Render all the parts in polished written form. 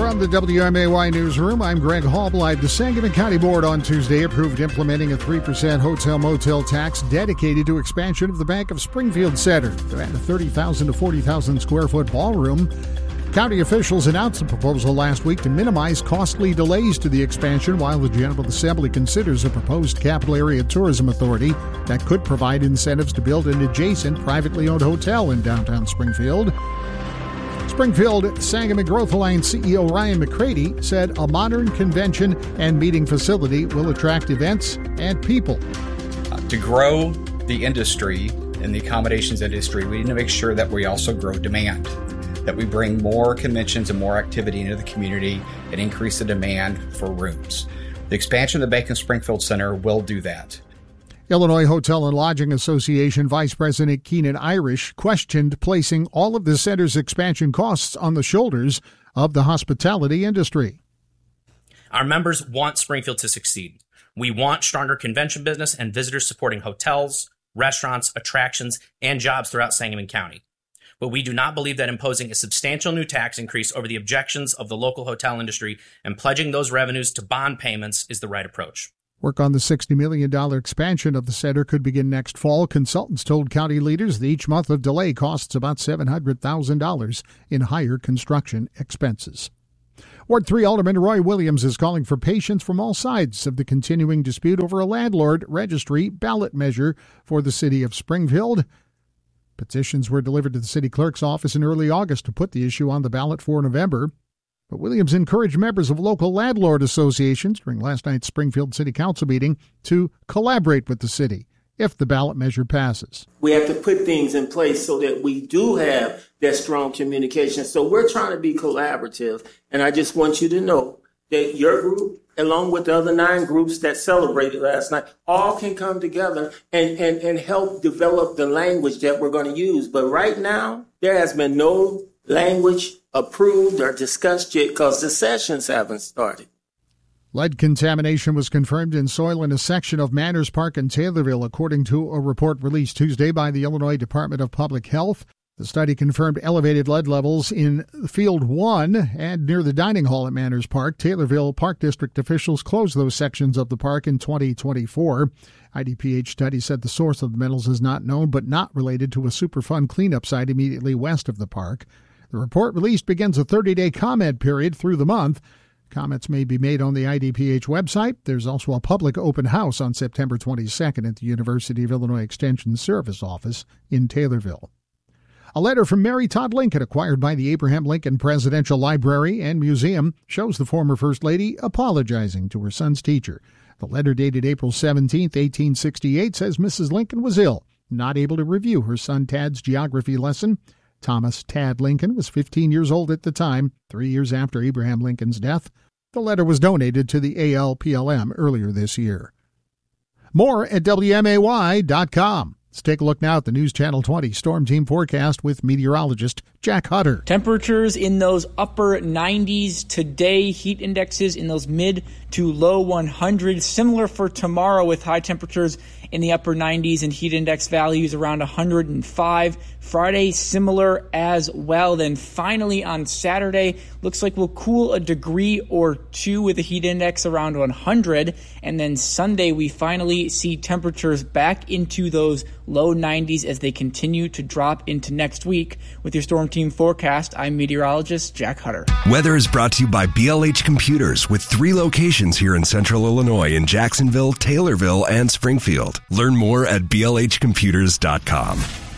From the WMAY newsroom, I'm Greg Hallbleib. The Sangamon County Board on Tuesday approved implementing a 3% hotel-motel tax dedicated to expansion of the Bank of Springfield Center to add a 30,000 to 40,000 square foot ballroom. County officials announced the proposal last week to minimize costly delays to the expansion while the General Assembly considers a proposed capital area tourism authority that could provide incentives to build an adjacent privately owned hotel in downtown Springfield. Springfield Sangamon Growth Alliance CEO Ryan McCready said a modern convention and meeting facility will attract events and people. To grow the industry and the accommodations industry, we need to make sure that we also grow demand, that we bring more conventions and more activity into the community and increase the demand for rooms. The expansion of the Bank of Springfield Center will do that. Illinois Hotel and Lodging Association Vice President Keenan Irish questioned placing all of the center's expansion costs on the shoulders of the hospitality industry. Our members want Springfield to succeed. We want stronger convention business and visitors supporting hotels, restaurants, attractions, and jobs throughout Sangamon County. But we do not believe that imposing a substantial new tax increase over the objections of the local hotel industry and pledging those revenues to bond payments is the right approach. Work on the $60 million expansion of the center could begin next fall. Consultants told county leaders that each month of delay costs about $700,000 in higher construction expenses. Ward 3 Alderman Roy Williams is calling for patience from all sides of the continuing dispute over a landlord registry ballot measure for the city of Springfield. Petitions were delivered to the city clerk's office in early August to put the issue on the ballot for November. But Williams encouraged members of local landlord associations during last night's Springfield City Council meeting to collaborate with the city if the ballot measure passes. We have to put things in place so that we do have that strong communication. So we're trying to be collaborative. And I just want you to know that your group, along with the other 9 groups that celebrated last night, all can come together and help develop the language that we're going to use. But right now, there has been no language approved or discussed yet because the sessions haven't started. Lead contamination was confirmed in soil in a section of Manners Park in Taylorville, according to a report released Tuesday by the Illinois Department of Public Health. The study confirmed elevated lead levels in Field 1 and near the dining hall at Manners Park. Taylorville Park District officials closed those sections of the park in 2024. IDPH study said the source of the metals is not known, but not related to a Superfund cleanup site immediately west of the park. The report released begins a 30-day comment period through the month. Comments may be made on the IDPH website. There's also a public open house on September 22nd at the University of Illinois Extension Service Office in Taylorville. A letter from Mary Todd Lincoln, acquired by the Abraham Lincoln Presidential Library and Museum, shows the former First Lady apologizing to her son's teacher. The letter, dated April 17, 1868, says Mrs. Lincoln was ill, not able to review her son Tad's geography lesson. Thomas Tad Lincoln was 15 years old at the time, 3 years after Abraham Lincoln's death. The letter was donated to the ALPLM earlier this year. More at WMAY.com. Let's take a look now at the News Channel 20 Storm Team forecast with meteorologist Jack Hutter. Temperatures in those upper 90s today, heat indexes in those mid to low 100s. Similar for tomorrow with high temperatures in the upper 90s and heat index values around 105. Friday, similar as well. Then finally on Saturday, looks like we'll cool a degree or 2 with a heat index around 100. And then Sunday, we finally see temperatures back into those low 90s as they continue to drop into next week. With your Storm Team forecast, I'm meteorologist Jack Hutter. Weather is brought to you by BLH Computers with 3 locations here in Central Illinois in Jacksonville, Taylorville, and Springfield. Learn more at blhcomputers.com.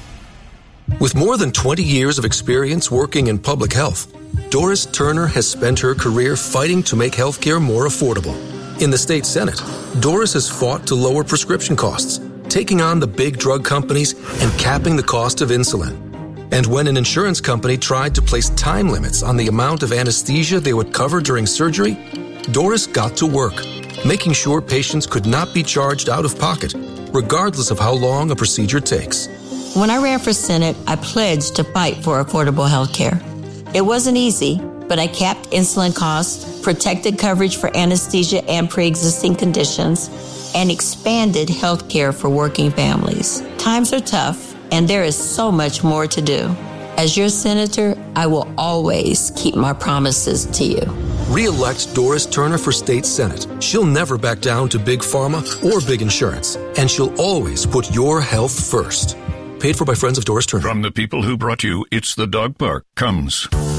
With more than 20 years of experience working in public health, Doris Turner has spent her career fighting to make healthcare more affordable. In the state Senate, Doris has fought to lower prescription costs, taking on the big drug companies and capping the cost of insulin. And when an insurance company tried to place time limits on the amount of anesthesia they would cover during surgery, Doris got to work, making sure patients could not be charged out of pocket, regardless of how long a procedure takes. When I ran for Senate, I pledged to fight for affordable health care. It wasn't easy, but I capped insulin costs, protected coverage for anesthesia and pre-existing conditions, and expanded health care for working families. Times are tough, and there is so much more to do. As your senator, I will always keep my promises to you. Re-elect Doris Turner for State Senate. She'll never back down to Big Pharma or Big Insurance, and she'll always put your health first. Paid for by Friends of Doris Turner. From the people who brought you It's the Dog Park comes